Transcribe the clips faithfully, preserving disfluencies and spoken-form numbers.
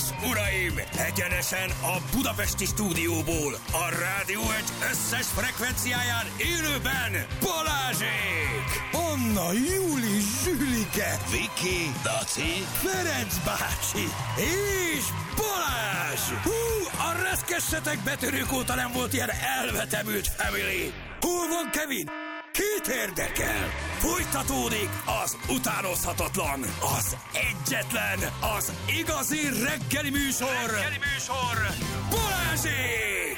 és uraim, egyenesen a budapesti stúdióból, a Rádió egy összes frekvenciáján élőben Balázsék! Anna, Júli, Zsülike, Viki, Daci, Ferenc bácsi és Balázs! Hú, a reszkessetek betörők óta nem volt ilyen elvetemült family! Hol van Kevin? Két érdekel! Folytatódik az utánozhatatlan, az egyetlen, az igazi reggeli műsor! Reggeli műsor! Balázsék!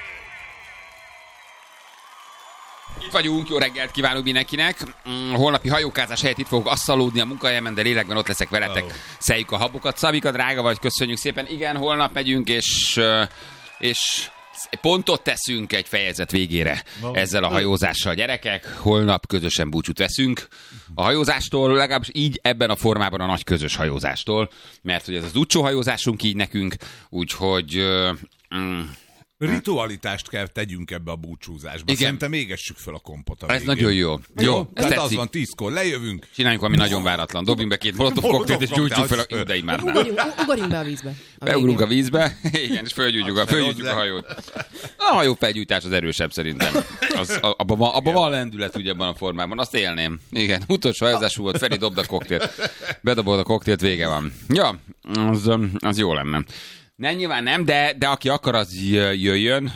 Itt vagyunk, jó reggelt kívánunk mindenkinek. Holnapi hajókázás helyett itt fogok asszalódni a munkahelyemen, de lélekben ott leszek veletek. Oh. Szeljük a habokat. Szabika, drága vagy, köszönjük szépen. Igen, holnap megyünk, és... és pontot teszünk egy fejezet végére ezzel a hajózással, gyerekek. Holnap közösen búcsút veszünk a hajózástól, legalábbis így ebben a formában a nagy közös hajózástól, mert hogy ez az utcsó hajózásunk így nekünk, úgyhogy... Mm, Ritualitást kell tegyünk ebbe a búcsúzásba. Igen. Szerintem égessük fel a kompot a Ez végén. nagyon jó. Jó, jó. Ez tehát az van, tízkor lejövünk. Csináljunk valami nagyon váratlan. Dobjunk be két molotov koktélt, és gyújtsuk fel a... De már ugorjunk, ugorjunk be a vízbe. A Beugrunk a vízbe, igen, és fölgyújtjuk a, fölgyújtjuk a hajót. A hajó felgyújtás az erősebb szerintem. Az, abban van, abba van lendület ugye ebben a formában. Azt élném. Igen, utolsó hajózású volt, Feri dobd a koktélt. Bedobod a koktélt, vége van. Ja, az, az jó lenne. Nem, nyilván nem, de, de aki akar, az jöjjön,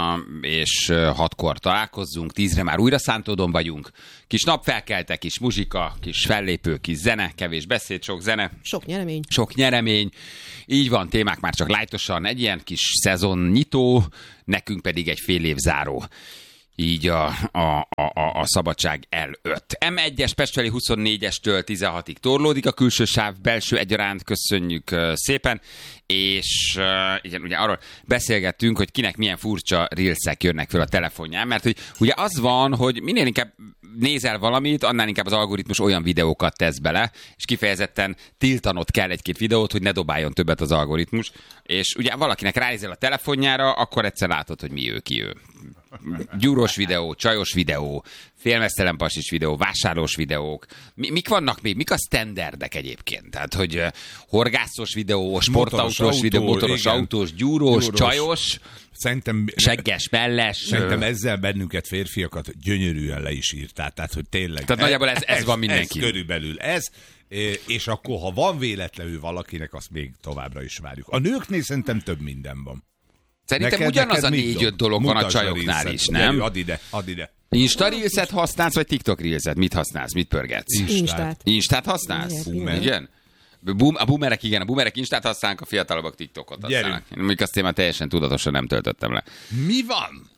és hatkor találkozzunk, tízre már újra Szántódon vagyunk. Kis napfelkelte, kis muzsika, kis fellépő, kis zene, kevés beszéd, sok zene. Sok nyeremény. Sok nyeremény. Így van, témák már csak lájtosan, egy ilyen kis szezon nyitó, nekünk pedig egy fél év záró. Így a, a, a, a szabadság előtt. em egyes Pestfeli huszonnégyestől tizenhatig torlódik a külső sáv, belső egyaránt, köszönjük uh, szépen, és uh, igen, ugye arról beszélgettünk, hogy kinek milyen furcsa reelsek jönnek föl a telefonján, mert hogy ugye az van, hogy minél inkább nézel valamit, annál inkább az algoritmus olyan videókat tesz bele, és kifejezetten tiltanod kell egy-két videót, hogy ne dobáljon többet az algoritmus, és ugye valakinek ránézel a telefonjára, akkor egyszer látod, hogy mi ő, ki ő. Gyúros videó, csajos videó, félmeztelen pasis videó, vásárlós videók. Mi, mik vannak még? Mik a standardek egyébként? Tehát, hogy uh, horgászos videó, sportautós autó, videó, motoros igen. autós, gyúrós, gyúrós, csajos, szerintem, segges, melles. Szerintem ezzel bennünket, férfiakat gyönyörűen le is írtál. Tehát, hogy tényleg... Tehát ez, nagyjából ez, ez, ez van mindenki. Ez körülbelül ez. És akkor, ha van véletlenül valakinek, azt még továbbra is várjuk. A nőknél szerintem több minden van. Szerintem neked, ugyanaz neked a négy-öt dolog van a csajoknál is, nem? Gyerű, add ide, add ide. Insta Reelset használsz, vagy TikTok Reelset? Mit használsz? Mit pörgetsz? Instát. Instát használsz? Igen. igen? Boom, a boomerek, igen, a boomerek Instát használnak, a fiatalabbak TikTokot használnak. Mondjuk azt én már teljesen tudatosan nem töltöttem le. Mi van?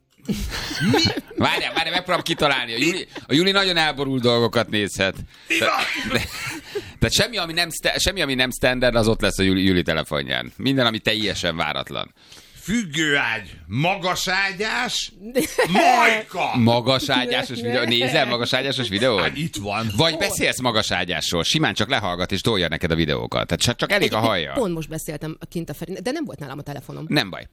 Mi? Várjál, várjál, megpróbálom kitalálni. A Juli, a Juli nagyon elborult dolgokat nézhet. Mi van? De, de semmi, ami nem, semmi, ami nem standard, az ott lesz a Juli, Juli telefonján. Minden, ami teljesen váratlan. Függőágy, magaságyás, majka. Magaságyásos videó. Nézel magaságyásos videót? Hát itt van. Vagy beszélsz magaságyásról, simán csak lehallgat és tolja neked a videókat. Tehát csak elég a hallja. Pont most beszéltem kint a Ferin, de nem volt nálam a telefonom. Nem baj.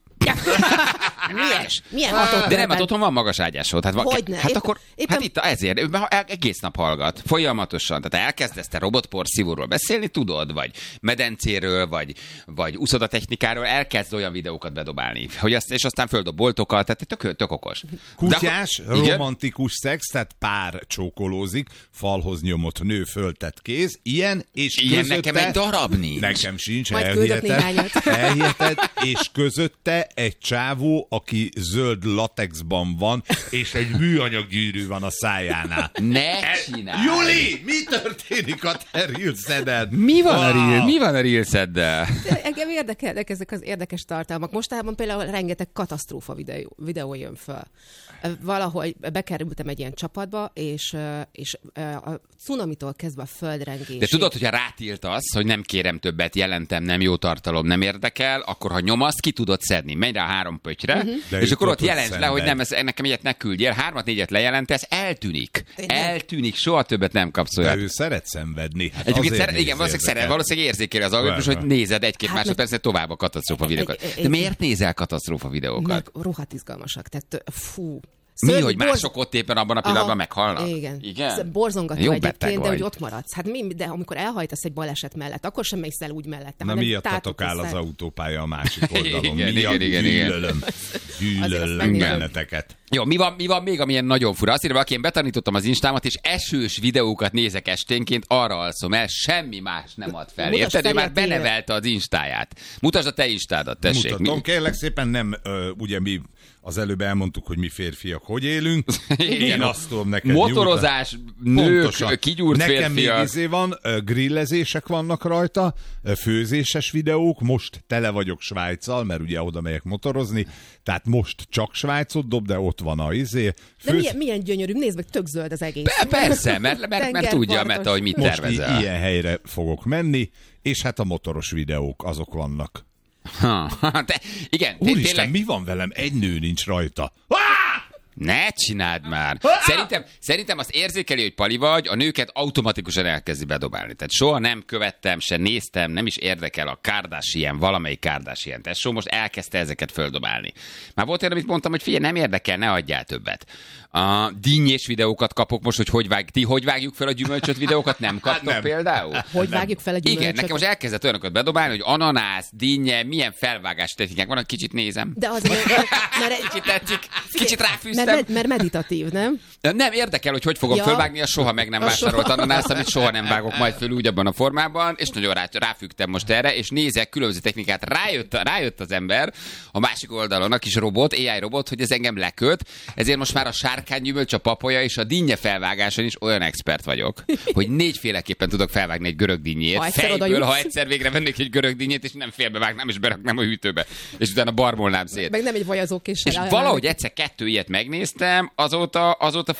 Milyen? Milyen hatott? De nem, hát otthon van magaságyásról. Hát, Hogyne? Hát Épp, akkor, éppen... hát itt ezért, egész nap hallgat, folyamatosan. Tehát elkezdesz te robotporszívóról beszélni, tudod, vagy medencéről, vagy, vagy uszodatechnikáról, elkezd olyan videókat bedobálni, hogy azt, és aztán földob boltokat, tehát tök, tök okos. Kutyás, de, romantikus szex, tehát pár csókolózik, falhoz nyomott nő, föltett kéz, ilyen, és ilyen közötte... nekem egy darab nincs. Nekem sincs, majd elhiheted, elhiheted, és közötte egy csávó, aki zöld latexban van, és egy műanyag gyűrű van a szájánál. Ne csinálj! Juli, mi történik a te reelseden? Mi van a reel? Mi van a reelseddel? Engem érdekelnek ezek az érdekes tartalmak. Mostában például rengeteg katasztrófa videó, videó jön föl. Valahogy bekerültem egy ilyen csapatba, és, és a cunamitól kezdve a földrengésig. De tudod, hogyha rátiltasz, hogy nem kérem többet, jelentem, nem jó tartalom, nem érdekel, akkor ha nyomasz, ki tudod szedni. Menj rá három pöttyre, uh-huh. és akkor ott jelentsd le, hogy nem, ez, nekem egyet ne küldjél, hármat, négyet lejelentesz, eltűnik. Eltűnik, soha többet nem kapsz olyat. De ő szeret szenvedni. Hát Egyébként szeret, igen, valószínűleg, szeret, valószínűleg érzékeli az algoritmus, hogy nézed egy-két hát másodpercet tovább a katasztrófa videókat. De miért nézel katasztrófa videókat? Meg rohadt izgalmasak. Tehát fú, Mi, Szörnyű, hogy borz- mások ott éppen abban a pillanatban Aha, meghalnak? Igen. Igen? Borzongató Jó egyébként, beteg de vagy. hogy ott maradsz. Hát mi, de amikor elhajtasz egy baleset mellett, akkor sem mész el úgy mellette. Na hanem miattatok tátott áll az össze. autópálya a másik oldalon. Igen, Miatt igen, igen, igen. gyűlölöm. Gyűlölöm megnézem. benneteket. Jó, mi van, mi van még, amilyen nagyon fura? Azt írja valaki, én betanítottam az Instámat, és esős videókat nézek esténként, arra alszom el, semmi más nem ad fel. Mutasd Érted? Ő fel már a tévét. benevelte az Instáját. Mutasd a te Instádat, tessék. Mutatom, Mi- kérlek szépen, nem, ö, ugye mi az előbb elmondtuk, hogy mi férfiak hogy élünk. Igen. Én azt tudom neked Motorozás, nők, Pontosan. kigyúrt Nekem férfiak. még izé van, ö, grillezések vannak rajta, ö, főzéses videók, most tele vagyok Svájccal, mert ugye oda megyek motorozni, tehát most csak Svájcot dob, de ott van a izé. De Főz... milyen, milyen gyönyörű, nézd meg, tök zöld az egész. Be- Persze, mert, mert, mert tudja a Tengerpartos. Meta, hogy mit Most tervezel. i- ilyen helyre fogok menni, és hát a motoros videók, azok vannak. Ha, te, igen, té- Úristen, tényleg, mi van velem? Egy nő nincs rajta. ne csináld már. Szerintem, szerintem azt érzékeli, hogy pali vagy, a nőket automatikusan elkezdi bedobálni. Tehát soha nem követtem, se néztem, nem is érdekel a Kardashian, valamelyik Kardashian tesó, most elkezdte ezeket földobálni. Már volt olyan, amit mondtam, hogy figyelj, nem érdekel, ne adjál többet. A dinnyés videókat kapok most, hogy hogy vág, ti hogy vágjuk fel a gyümölcsöt videókat, nem kaptok nem. például? Hogy vágjuk fel a gyümölcsöt? Igen, nekem most elkezdett olyanokat bedobálni, hogy ananász, dinnye, milyen felvágás technikák van, kicsit nézem. De azért, mert, mert, egy- Kicsit tetszik, kicsit mert, ráfűztem. med- mert meditatív, nem? Nem érdekel, hogy hogy fogom Ja. fölvágni a soha meg nem A vásárolt soha. ananászt, amit soha nem vágok majd föl úgy abban a formában, és nagyon rá, ráfügtem most erre, és nézek különböző technikát. Rájött, rájött az ember a másik oldalon, a kis robot, á i robot, hogy ez engem leköt, ezért most már a sárkánygyümölcs, a papaja és a dinnye felvágáson is olyan expert vagyok, hogy négyféleképpen tudok felvágni egy görög dinnyét. Ha egyszer oda Fejből, jutsz. ha egyszer végre vennék egy görög dinnyét, és nem félbevágnám, és beraknám a hűtőbe, és utána barmolnám szét. Meg nem egy vajazókéssel. És áll- valahogy egyszer kettő ilyet megnéztem, azóta, azóta